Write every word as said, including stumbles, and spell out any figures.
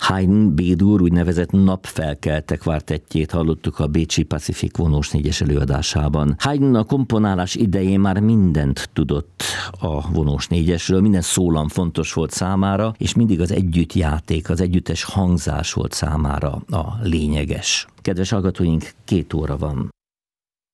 Haydn B-dur úgynevezett napfelkelte kvartettjét hallottuk a bécsi Pacific vonós négyes előadásában. Haydn a komponálás idején már mindent tudott a vonós négyesről, minden szólam fontos volt számára, és mindig az együttjáték, az együttes hangzás volt számára a lényeges. Kedves hallgatóink, két óra van.